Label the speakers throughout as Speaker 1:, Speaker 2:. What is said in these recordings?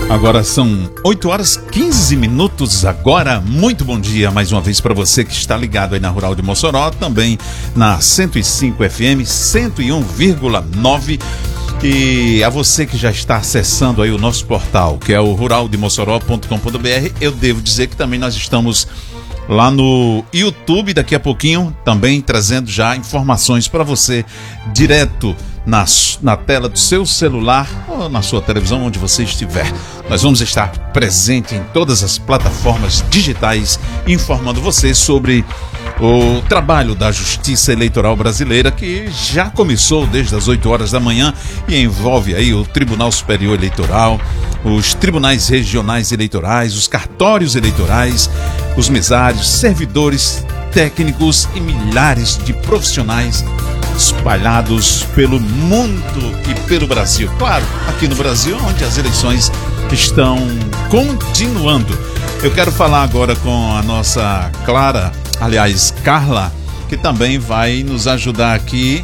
Speaker 1: Agora são 8 horas 15 minutos agora. Muito bom dia mais uma vez para você que está ligado aí na Rural de Mossoró, também na 105 FM 101,9. E a você que já está acessando aí o nosso portal, que é o ruraldemossoró.com.br, eu devo dizer que também nós estamos lá no YouTube daqui a pouquinho, também trazendo já informações para você direto na tela do seu celular ou na sua televisão, onde você estiver. Nós vamos estar presente em todas as plataformas digitais, informando você sobre o trabalho da Justiça Eleitoral Brasileira, que já começou desde as 8 horas da manhã e envolve aí o Tribunal Superior Eleitoral, os tribunais regionais eleitorais, os cartórios eleitorais, os mesários, servidores técnicos e milhares de profissionais espalhados pelo mundo e pelo Brasil. Claro, aqui no Brasil, onde as eleições estão continuando. Eu quero falar agora com a nossa Carla, que também vai nos ajudar aqui,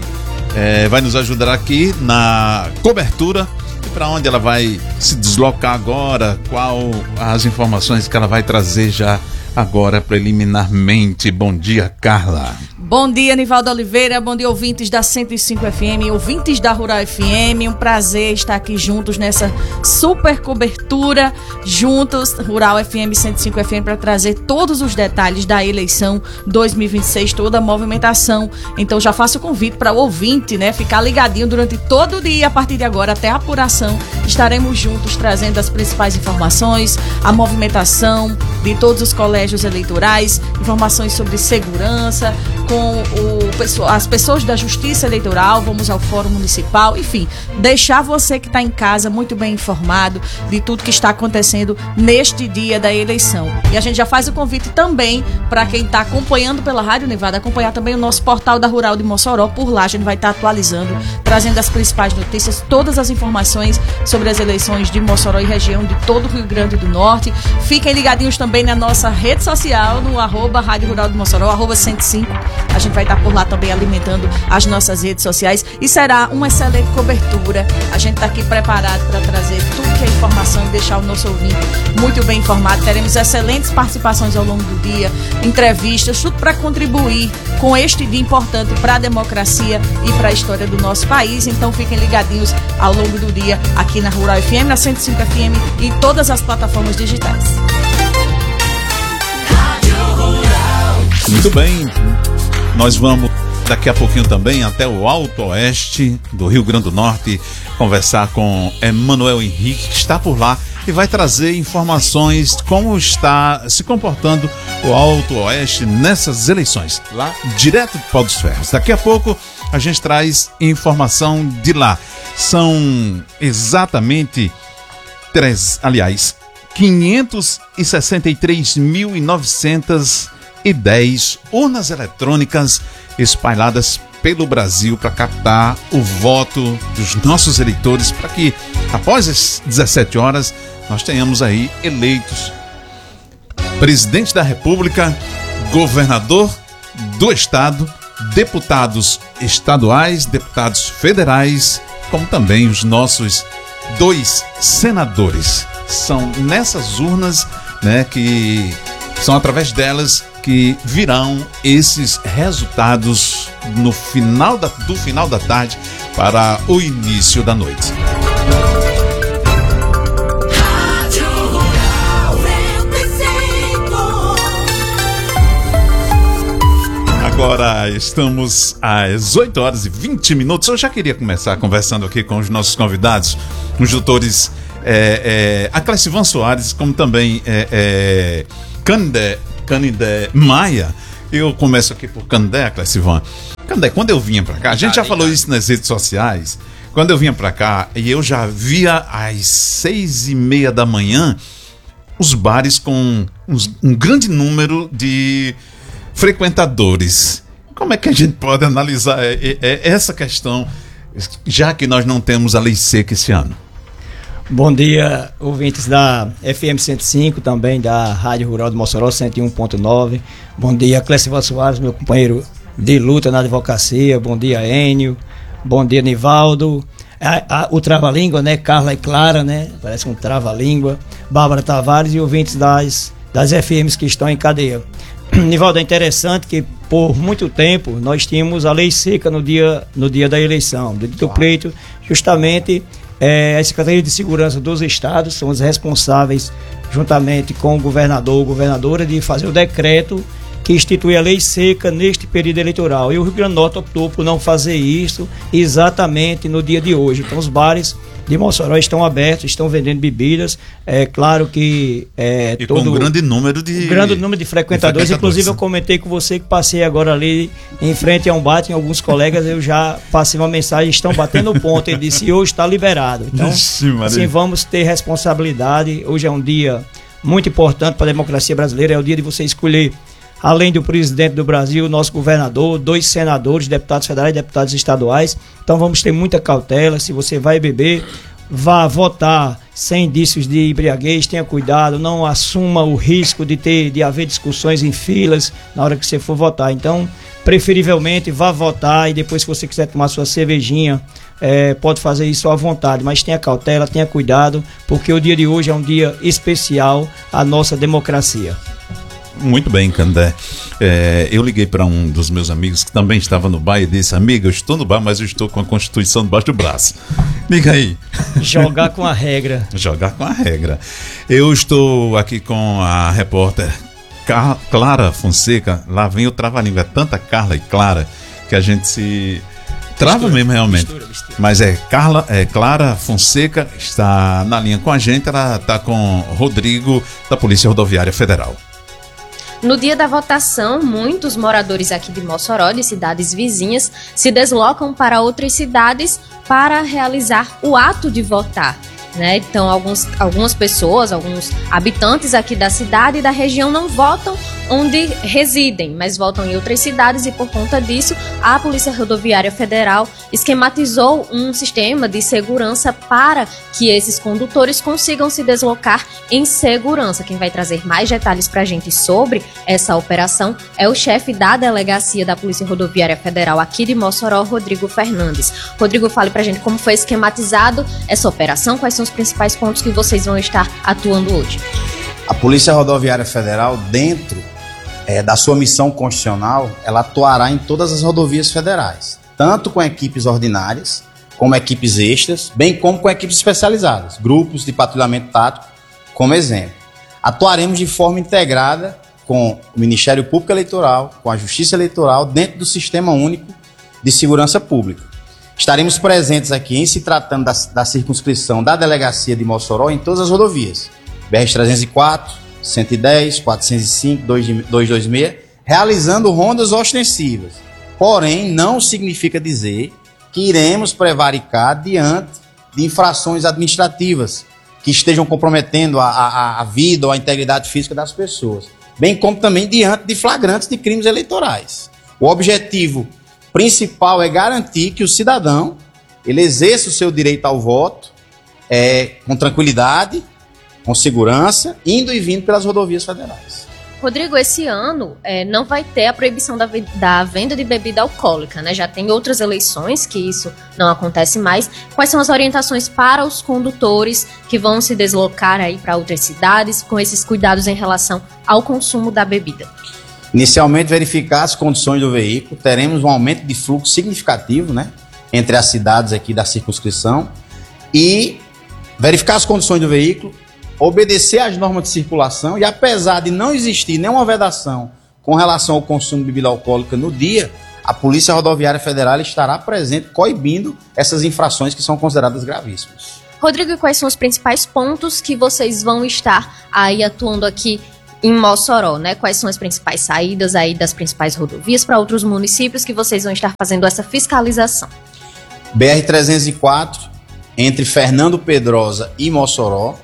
Speaker 1: na cobertura. E para onde ela vai se deslocar agora, qual as informações que ela vai trazer já agora preliminarmente. Bom dia, Carla.
Speaker 2: Bom dia, Nivaldo Oliveira, bom dia, ouvintes da 105 FM, ouvintes da Rural FM, um prazer estar aqui juntos nessa super cobertura, juntos, Rural FM 105 FM, para trazer todos os detalhes da eleição 2026, toda a movimentação. Então já faço o convite para o ouvinte, né, ficar ligadinho durante todo o dia, a partir de agora até a apuração, estaremos juntos trazendo as principais informações, a movimentação de todos os colégios eleitorais, informações sobre segurança, com as pessoas da Justiça Eleitoral, vamos ao Fórum Municipal, enfim, deixar você que está em casa muito bem informado de tudo que está acontecendo neste dia da eleição. E a gente já faz o convite também para quem está acompanhando pela Rádio Nevada, acompanhar também o nosso portal da Rural de Mossoró. Por lá a gente vai estar atualizando, trazendo as principais notícias, todas as informações sobre as eleições de Mossoró e região de todo o Rio Grande do Norte. Fiquem ligadinhos também na nossa rede social, no @Rádio Rural de Mossoró, @105. A gente vai estar por lá também alimentando as nossas redes sociais e será uma excelente cobertura. A gente está aqui preparado para trazer tudo que é informação e deixar o nosso ouvinte muito bem informado. Teremos excelentes participações ao longo do dia, entrevistas, tudo para contribuir com este dia importante para a democracia e para a história do nosso país. Então fiquem ligadinhos ao longo do dia aqui na Rural FM, na 105 FM e em todas as plataformas digitais.
Speaker 1: Muito bem. Nós vamos daqui a pouquinho também até o Alto Oeste do Rio Grande do Norte conversar com Emanuel Henrique, que está por lá e vai trazer informações de como está se comportando o Alto Oeste nessas eleições, lá direto do Pau dos Ferros. Daqui a pouco a gente traz informação de lá. São exatamente 563.910 urnas eletrônicas espalhadas pelo Brasil para captar o voto dos nossos eleitores, para que após as 17 horas nós tenhamos aí eleitos presidente da República, governador do estado, deputados estaduais, deputados federais, como também os nossos 2 senadores. São nessas urnas, né, que são através delas que virão esses resultados no final da tarde para o início da noite. Agora estamos às 8 horas e 20 minutos. Eu já queria começar conversando aqui com os nossos convidados, os doutores Aclecivan Soares, como também Canindé Maia. Eu começo aqui por Canindé, Aclecivan. Canindé, quando eu vinha pra cá, a gente já falou isso nas redes sociais, quando eu vinha pra cá e eu já via às 6:30 da manhã os bares com um grande número de frequentadores. Como é que a gente pode analisar essa questão, já que nós não temos a lei seca esse ano?
Speaker 3: Bom dia, ouvintes da FM 105, também da Rádio Rural de Mossoró 101.9. Bom dia, Aclecivan Soares, meu companheiro de luta na advocacia. Bom dia, Enio. Bom dia, Nivaldo. o trava-língua, né? Carla e Clara, né? Parece um trava-língua. Bárbara Tavares e ouvintes das FMs que estão em cadeia. Nivaldo, é interessante que por muito tempo nós tínhamos a lei seca no dia da eleição, do pleito, justamente as Secretarias de Segurança dos estados são os responsáveis, juntamente com o governador ou governadora, de fazer o decreto que institui a lei seca neste período eleitoral. E o Rio Grande do Norte optou por não fazer isso exatamente no dia de hoje. Então os bares de Mossoró estão abertos, estão vendendo bebidas. É claro que
Speaker 1: com um grande número de
Speaker 3: frequentadores. Inclusive eu comentei com você que passei agora ali em frente a um bar, em alguns colegas eu já passei uma mensagem, estão batendo o ponto. Ele disse, hoje está liberado. Então, assim, vamos ter responsabilidade. Hoje é um dia muito importante para a democracia brasileira, é o dia de você escolher, além do presidente do Brasil, nosso governador, 2 senadores, deputados federais e deputados estaduais. Então vamos ter muita cautela. Se você vai beber, vá votar sem indícios de embriaguez, tenha cuidado, não assuma o risco de haver discussões em filas na hora que você for votar. Então, preferivelmente, vá votar e depois, se você quiser tomar sua cervejinha, pode fazer isso à vontade, mas tenha cautela, tenha cuidado, porque o dia de hoje é um dia especial à nossa democracia.
Speaker 1: Muito bem, Candé. Eu liguei para um dos meus amigos que também estava no bar e disse: amiga, eu estou no bar, mas eu estou com a Constituição debaixo do braço. Liga aí.
Speaker 3: Jogar com a regra.
Speaker 1: Jogar com a regra. Eu estou aqui com a repórter Clara Fonseca. Lá vem o trava-língua. É tanta Carla e Clara que a gente se trava mesmo, realmente. Mistura. Mas Clara Fonseca está na linha com a gente. Ela está com Rodrigo, da Polícia Rodoviária Federal.
Speaker 4: No dia da votação, muitos moradores aqui de Mossoró, de cidades vizinhas, se deslocam para outras cidades para realizar o ato de votar, né? Então, algumas pessoas, alguns habitantes aqui da cidade e da região não votam onde residem, mas votam em outras cidades, e por conta disso, a Polícia Rodoviária Federal esquematizou um sistema de segurança para que esses condutores consigam se deslocar em segurança. Quem vai trazer mais detalhes para a gente sobre essa operação é o chefe da delegacia da Polícia Rodoviária Federal aqui de Mossoró, Rodrigo Fernandes. Rodrigo, fale para a gente como foi esquematizado essa operação, quais são os principais pontos que vocês vão estar atuando hoje.
Speaker 5: A Polícia Rodoviária Federal, dentro da sua missão constitucional, ela atuará em todas as rodovias federais, tanto com equipes ordinárias, como equipes extras, bem como com equipes especializadas, grupos de patrulhamento tático, como exemplo. Atuaremos de forma integrada com o Ministério Público Eleitoral, com a Justiça Eleitoral, dentro do Sistema Único de Segurança Pública. Estaremos presentes aqui em se tratando da circunscrição da Delegacia de Mossoró em todas as rodovias, BR-304, 110, 405, 226, realizando rondas ostensivas. Porém, não significa dizer que iremos prevaricar diante de infrações administrativas que estejam comprometendo a vida ou a integridade física das pessoas, bem como também diante de flagrantes de crimes eleitorais. O objetivo principal é garantir que o cidadão ele exerça o seu direito ao voto com tranquilidade, com segurança, indo e vindo pelas rodovias federais.
Speaker 4: Rodrigo, esse ano não vai ter a proibição da venda de bebida alcoólica, né? Já tem outras eleições que isso não acontece mais. Quais são as orientações para os condutores que vão se deslocar aí para outras cidades com esses cuidados em relação ao consumo da bebida?
Speaker 5: Inicialmente, verificar as condições do veículo. Teremos um aumento de fluxo significativo, né, entre as cidades aqui da circunscrição, e verificar as condições do veículo, obedecer às normas de circulação, e apesar de não existir nenhuma vedação com relação ao consumo de bebida alcoólica no dia, a Polícia Rodoviária Federal estará presente coibindo essas infrações que são consideradas gravíssimas.
Speaker 4: Rodrigo, e quais são os principais pontos que vocês vão estar aí atuando aqui em Mossoró, né? Quais são as principais saídas aí das principais rodovias para outros municípios que vocês vão estar fazendo essa fiscalização?
Speaker 5: BR-304, entre Fernando Pedrosa e Mossoró.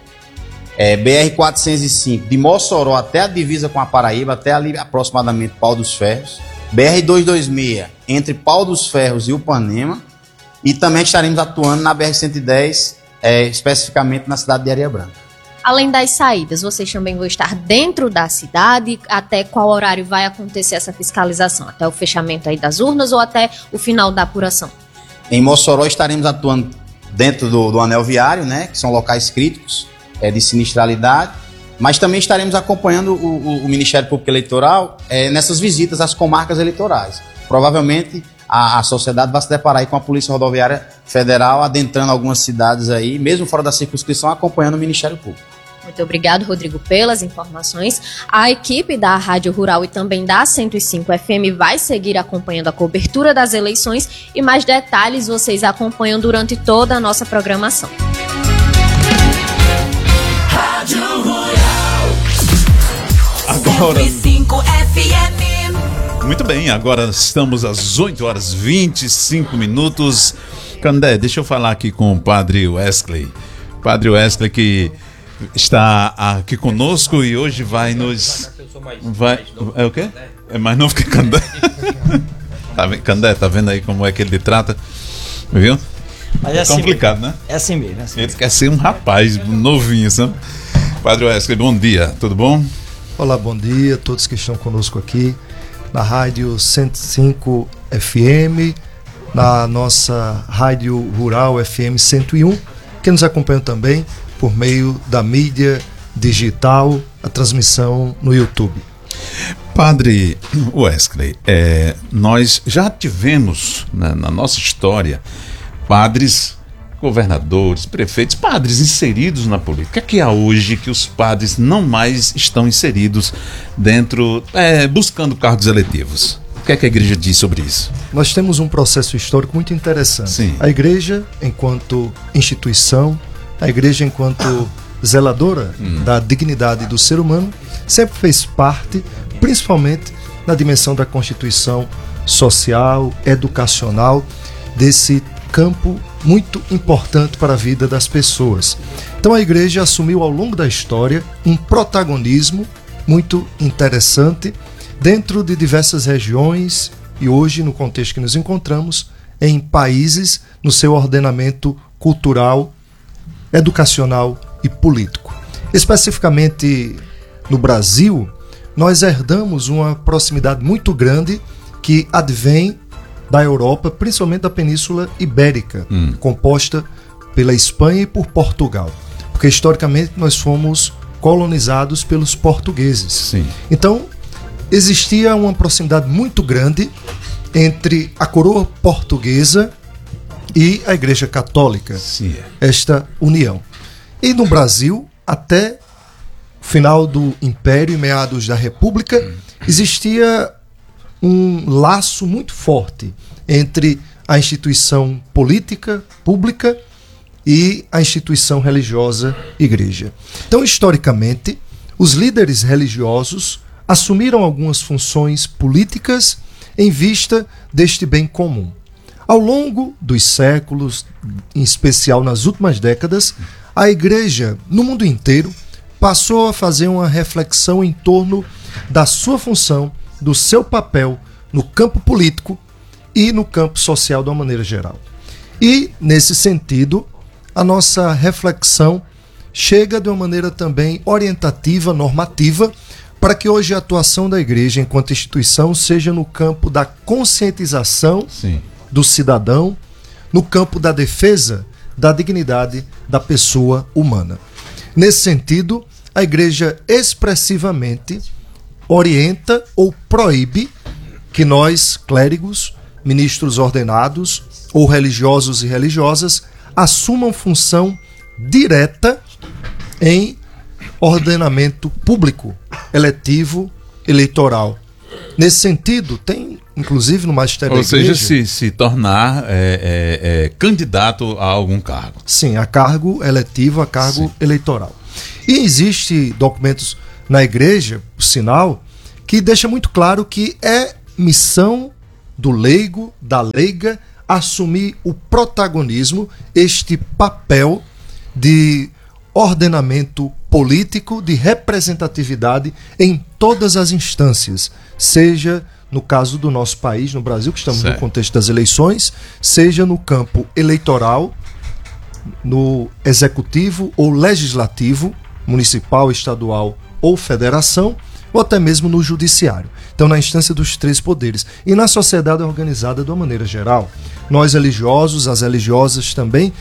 Speaker 5: BR-405, de Mossoró até a divisa com a Paraíba, até ali aproximadamente Pau dos Ferros. BR-226, entre Pau dos Ferros e Upanema. E também estaremos atuando na BR-110, especificamente na cidade de Areia Branca.
Speaker 4: Além das saídas, vocês também vão estar dentro da cidade? Até qual horário vai acontecer essa fiscalização? Até o fechamento aí das urnas ou até o final da apuração?
Speaker 5: Em Mossoró estaremos atuando dentro do anel viário, né, que são locais críticos de sinistralidade, mas também estaremos acompanhando o Ministério Público Eleitoral nessas visitas às comarcas eleitorais. Provavelmente a sociedade vai se deparar aí com a Polícia Rodoviária Federal adentrando algumas cidades aí, mesmo fora da circunscrição, acompanhando o Ministério Público.
Speaker 4: Muito obrigado, Rodrigo, pelas informações. A equipe da Rádio Rural e também da 105 FM vai seguir acompanhando a cobertura das eleições e mais detalhes vocês acompanham durante toda a nossa programação.
Speaker 6: Rádio Rural.
Speaker 1: Agora...
Speaker 6: 105 FM.
Speaker 1: Muito bem, agora estamos às 8 horas 25 minutos. Candé, deixa eu falar aqui com o Padre Wesley. Padre Wesley que está aqui conosco e hoje vai nos... É o quê? É mais novo que Candé? Candé, tá vendo aí como é que ele trata? Viu?
Speaker 3: Mas é
Speaker 1: complicado,
Speaker 3: assim,
Speaker 1: né?
Speaker 3: É assim mesmo. É assim
Speaker 1: ele quer ser um rapaz novinho, sabe? Padre Wesley, bom dia, tudo bom?
Speaker 7: Olá, bom dia a todos que estão conosco aqui na Rádio 105 FM, na nossa Rádio Rural FM 101, que nos acompanham também por meio da mídia digital, a transmissão no YouTube.
Speaker 1: Padre Wesley, nós já tivemos na nossa história padres, governadores, prefeitos, padres inseridos na política. O que há hoje que os padres não mais estão inseridos dentro, buscando cargos eletivos? O que é que a igreja diz sobre isso?
Speaker 7: Nós temos um processo histórico muito interessante.
Speaker 1: Sim.
Speaker 7: A igreja, enquanto instituição, a igreja, enquanto zeladora da dignidade do ser humano, sempre fez parte, principalmente na dimensão da constituição social, educacional, desse campo muito importante para a vida das pessoas. Então a igreja assumiu ao longo da história um protagonismo muito interessante dentro de diversas regiões e hoje, no contexto que nos encontramos, em países no seu ordenamento cultural, educacional e político. Especificamente no Brasil, nós herdamos uma proximidade muito grande que advém da Europa, principalmente da Península Ibérica, composta pela Espanha e por Portugal. Porque historicamente nós fomos colonizados pelos portugueses.
Speaker 1: Sim.
Speaker 7: Então, existia uma proximidade muito grande entre a coroa portuguesa e a Igreja Católica.
Speaker 1: Sim.
Speaker 7: Esta união. E no Brasil, até o final do Império e meados da República, existia um laço muito forte entre a instituição política, pública, e a instituição religiosa, igreja. Então, historicamente, os líderes religiosos assumiram algumas funções políticas em vista deste bem comum. Ao longo dos séculos, em especial nas últimas décadas, a igreja, no mundo inteiro, passou a fazer uma reflexão em torno da sua função, do seu papel no campo político e no campo social de uma maneira geral. E, nesse sentido, a nossa reflexão chega de uma maneira também orientativa, normativa, para que hoje a atuação da igreja enquanto instituição seja no campo da conscientização do cidadão, no campo da defesa da dignidade da pessoa humana. Nesse sentido, a igreja expressivamente orienta ou proíbe que nós, clérigos, ministros ordenados ou religiosos e religiosas, assumam função direta em ordenamento público, eletivo, eleitoral. Nesse sentido, tem, inclusive no magistério da igreja...
Speaker 1: Ou seja, se tornar candidato a algum cargo.
Speaker 7: Sim, a cargo eletivo, a cargo eleitoral. E existe documentos na igreja, por sinal, que deixa muito claro que é missão do leigo, da leiga, assumir o protagonismo, este papel de ordenamento político, de representatividade em todas as instâncias, seja no caso do nosso país, no Brasil, que estamos no contexto das eleições, seja no campo eleitoral, no executivo ou legislativo, municipal, estadual ou federação, ou até mesmo no judiciário. Então, na instância dos 3 poderes. E na sociedade organizada de uma maneira geral. Nós religiosos, as religiosas também,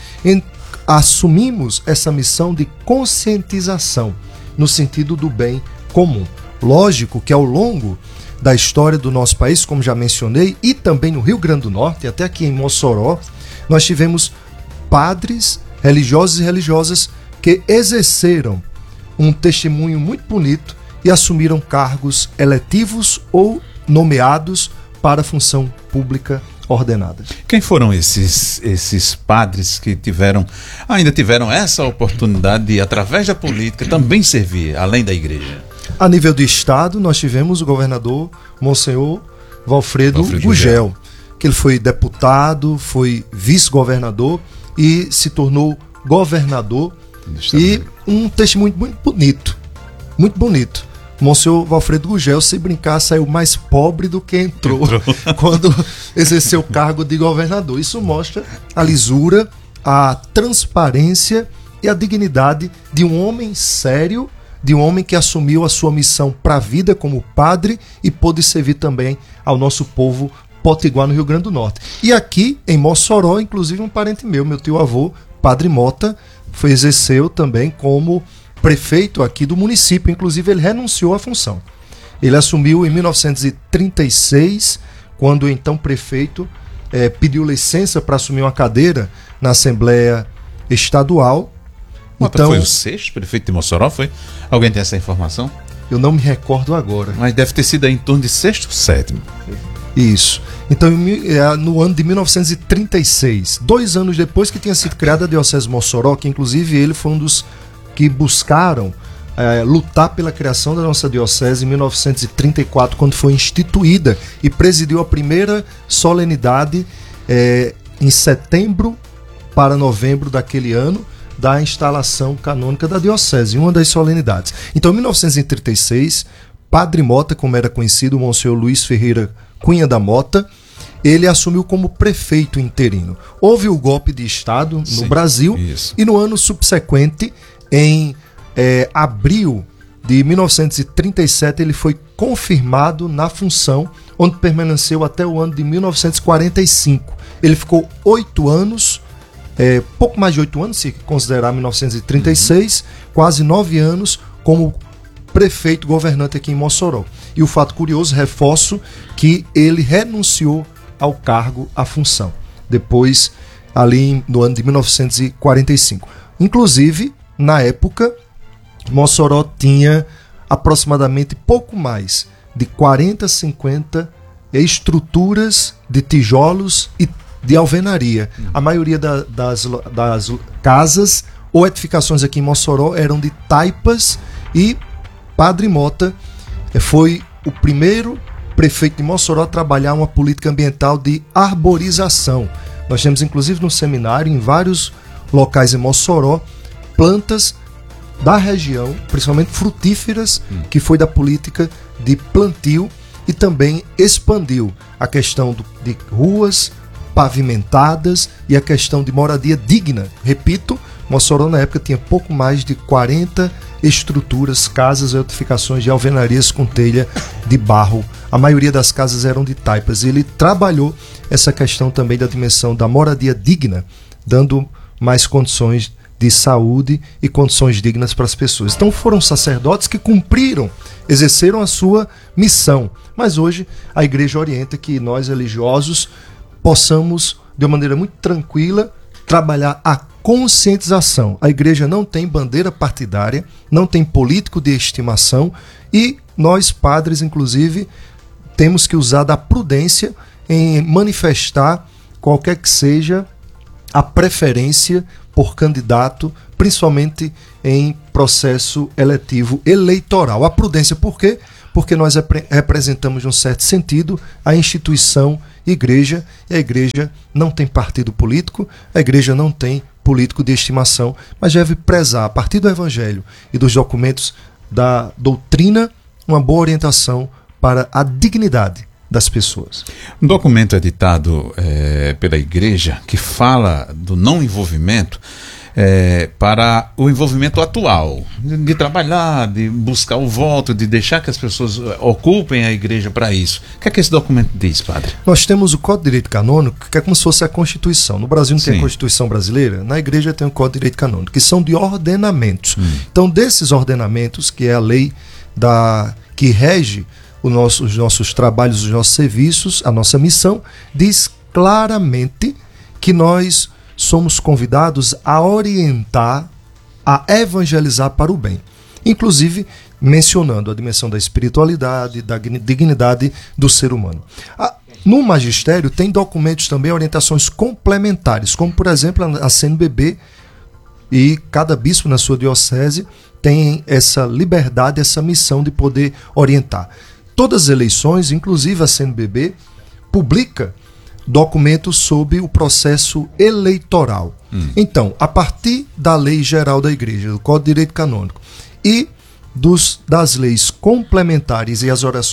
Speaker 7: assumimos essa missão de conscientização no sentido do bem comum. Lógico que ao longo da história do nosso país, como já mencionei, e também no Rio Grande do Norte, até aqui em Mossoró, nós tivemos padres, religiosos e religiosas que exerceram um testemunho muito bonito e assumiram cargos eletivos ou nomeados para a função pública ordenada.
Speaker 1: Quem foram esses padres que ainda tiveram essa oportunidade de, através da política, também servir, além da igreja?
Speaker 7: A nível de estado, nós tivemos o governador Monsenhor Valfredo Gugel, que ele foi deputado, foi vice-governador e se tornou governador, e um testemunho muito bonito, muito bonito. Monsenhor Valfredo Gugel, se brincar, saiu mais pobre do que entrou. Quando exerceu o cargo de governador. Isso mostra a lisura, a transparência e a dignidade de um homem sério, de um homem que assumiu a sua missão para a vida como padre e pôde servir também ao nosso povo potiguar no Rio Grande do Norte. E aqui em Mossoró, inclusive um parente meu tio-avô, Padre Mota, exerceu também como prefeito aqui do município. Inclusive ele renunciou à função. Ele assumiu em 1936, quando o então prefeito pediu licença para assumir uma cadeira na Assembleia Estadual.
Speaker 1: Então, foi o 6º prefeito de Mossoró? Foi? Alguém tem essa informação?
Speaker 7: Eu não me recordo agora.
Speaker 1: Mas deve ter sido aí em torno de 6º ou 7º.
Speaker 7: Isso. Então, no ano de 1936, 2 anos depois que tinha sido criada a Diocese de Mossoró, que inclusive ele foi um dos que buscaram lutar pela criação da nossa diocese em 1934, quando foi instituída, e presidiu a primeira solenidade em setembro para novembro daquele ano, da instalação canônica da diocese, uma das solenidades. Então, em 1936, Padre Mota, como era conhecido, o Monsenhor Luiz Ferreira Cunha da Mota, ele assumiu como prefeito interino. Houve o golpe de Estado no Brasil, isso. E no ano subsequente, em abril de 1937, ele foi confirmado na função, onde permaneceu até o ano de 1945. Ele ficou 8 anos, pouco mais de 8 anos, se considerar 1936, quase 9 anos como prefeito governante aqui em Mossoró. E o fato curioso, reforço, que ele renunciou ao cargo, à função, depois, ali no ano de 1945. Inclusive, na época, Mossoró tinha aproximadamente pouco mais de 40, 50 estruturas de tijolos e de alvenaria. A maioria das casas ou edificações aqui em Mossoró eram de taipas, e Padre Mota foi o primeiro prefeito de Mossoró a trabalhar uma política ambiental de arborização. Nós temos inclusive no seminário, em vários locais em Mossoró, plantas da região, principalmente frutíferas, que foi da política de plantio, e também expandiu a questão de ruas pavimentadas e a questão de moradia digna. Repito, Mossoró na época tinha pouco mais de 40 estruturas, casas e edificações de alvenarias com telha de barro. A maioria das casas eram de taipas. Ele trabalhou essa questão também da dimensão da moradia digna, dando mais condições de saúde e condições dignas para as pessoas. Então foram sacerdotes que cumpriram, exerceram a sua missão. Mas hoje a igreja orienta que nós religiosos possamos, de uma maneira muito tranquila, trabalhar a conscientização. A igreja não tem bandeira partidária, não tem político de estimação, e nós, padres, inclusive, temos que usar da prudência em manifestar qualquer que seja a preferência por candidato, principalmente em processo eletivo eleitoral. A prudência por quê? Porque nós representamos, num certo sentido, a instituição igreja, e a igreja não tem partido político, a igreja não tem político de estimação, mas deve prezar, a partir do evangelho e dos documentos da doutrina, uma boa orientação para a dignidade das pessoas.
Speaker 1: Um documento editado pela igreja que fala do não envolvimento para o envolvimento atual, de trabalhar, de buscar o voto, de deixar que as pessoas ocupem a igreja para isso. O que é que esse documento diz, padre?
Speaker 7: Nós temos o Código de Direito Canônico, que é como se fosse a Constituição. No Brasil não tem a Constituição brasileira, na igreja tem o Código de Direito Canônico, que são de ordenamentos. Então, desses ordenamentos, que é a lei que rege os nossos trabalhos, os nossos serviços, a nossa missão, diz claramente que nós somos convidados a orientar, a evangelizar para o bem. Inclusive, mencionando a dimensão da espiritualidade, da dignidade do ser humano. No magistério tem documentos também, orientações complementares, como por exemplo a CNBB, e cada bispo na sua diocese tem essa liberdade, essa missão de poder orientar. Todas as eleições, inclusive a CNBB, publica documentos sobre o processo eleitoral. Então, a partir da Lei Geral da Igreja, do Código de Direito Canônico e das leis complementares e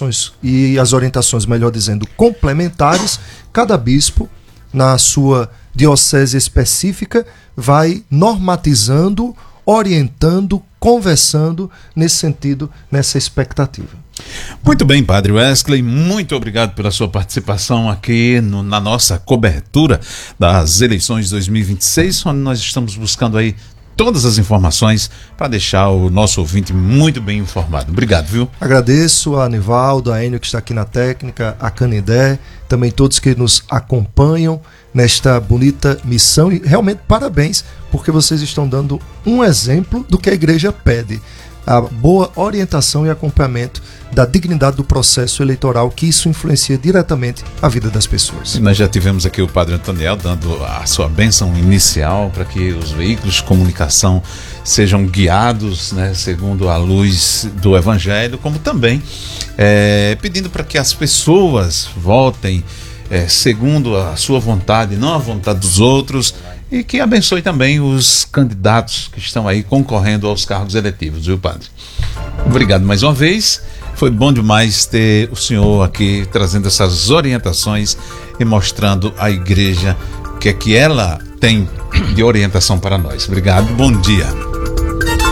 Speaker 7: as orientações, melhor dizendo, complementares, cada bispo, na sua diocese específica, vai normatizando, orientando, conversando nesse sentido, nessa expectativa.
Speaker 1: Muito bem, Padre Wesley, muito obrigado pela sua participação aqui na nossa cobertura das eleições de 2026, onde nós estamos buscando aí todas as informações para deixar o nosso ouvinte muito bem informado. Obrigado, viu?
Speaker 7: Agradeço a Anivaldo, a Enio que está aqui na técnica, a Canidé, também todos que nos acompanham nesta bonita missão, e realmente parabéns, porque vocês estão dando um exemplo do que a igreja pede, a boa orientação e acompanhamento da dignidade do processo eleitoral, que isso influencia diretamente a vida das pessoas.
Speaker 1: E nós já tivemos aqui o Padre Antoniel dando a sua bênção inicial para que os veículos de comunicação sejam guiados, né, segundo a luz do Evangelho, como também pedindo para que as pessoas votem segundo a sua vontade, não a vontade dos outros, e que abençoe também os candidatos que estão aí concorrendo aos cargos eletivos, viu, Padre? Obrigado mais uma vez. Foi bom demais ter o senhor aqui trazendo essas orientações e mostrando à igreja o que é que ela tem de orientação para nós. Obrigado, bom dia.